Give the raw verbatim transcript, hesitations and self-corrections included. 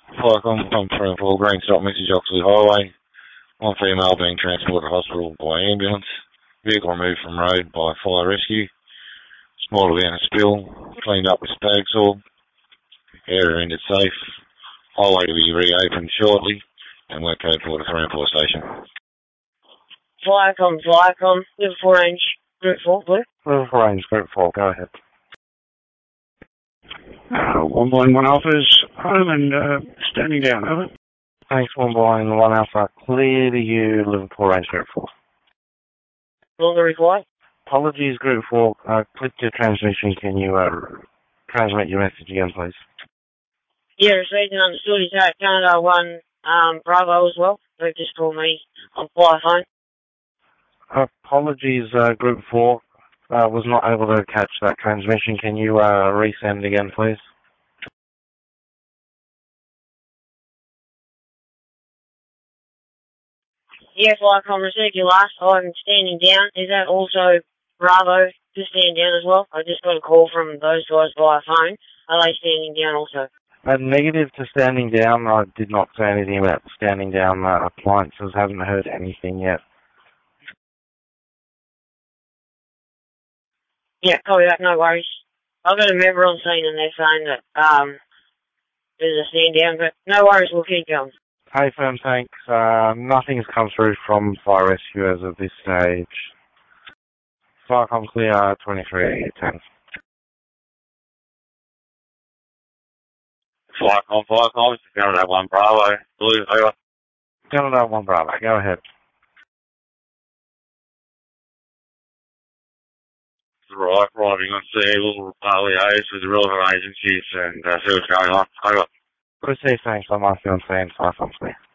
Flycom from Trimble, Green Stop, Message Oxley Highway. One female being transported to hospital by ambulance. Vehicle removed from road by fire rescue. Small event of spill, cleaned up with spag saw. Area ended safe. Highway to be reopened shortly. And we're code for the Three Station. Flycom, Flycom, Liverpool Range, Group four, blue. Liverpool Range, Group four, go ahead. Uh, one one one Alpha's home and uh, standing down, over. Thanks, one one one Alpha. Clear to you, Liverpool Range, Group four. Longer required. Apologies, Group four. Uh, clicked your transmission. Can you uh, transmit your message again, please? Yeah, received and understood. He's at Canada one um, Bravo as well. They've just called me on fly phone. Apologies, uh, Group four. Uh, was not able to catch that transmission. Can you uh, resend again, please? Yeah, Flycom, received your last item standing down. Is that also Bravo to stand down as well? I just got a call from those guys via phone. Are they standing down also? Uh, negative to standing down. I did not say anything about standing down. Uh, appliances. Haven't heard anything yet. Yeah, copy that, no worries. I've got a member on scene and they're saying that um, there's a stand down, but no worries, we'll keep going. Hey, firm, thanks. Uh, nothing's come through from fire rescue as of this stage. Flycom clear, twenty-three ten. Flycom, Flycom, it's Canada one Bravo. Blue, over. Canada one Bravo, go ahead. Right, riding on sea, we'll uh, liaise with the relevant agencies and uh, see what's going on. Over. Proceed, thanks. I'm asking on scene. Flycom clear.